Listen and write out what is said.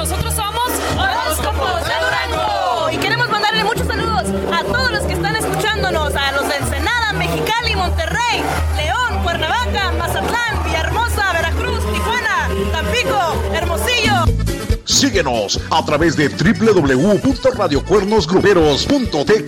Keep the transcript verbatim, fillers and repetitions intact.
nosotros somos Horóscopos de Durango. Y queremos mandarle muchos saludos a todos los que están escuchándonos, a los de Ensenada, Mexicali, Monterrey, León, Cuernavaca, Mazatlán, Villahermosa, Veracruz, Tijuana, Tampico, Hermosillo. Síguenos a través de doble u doble u doble u punto radio cuernos gruperos punto t